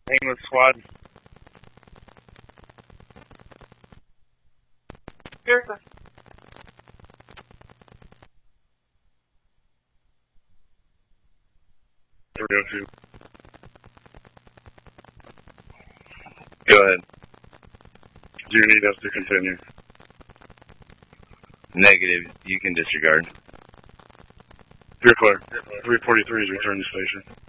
England squad. Pearson. .302. Go ahead. Do you need us to continue? Negative. You can disregard. You're clear. 343 is return to station.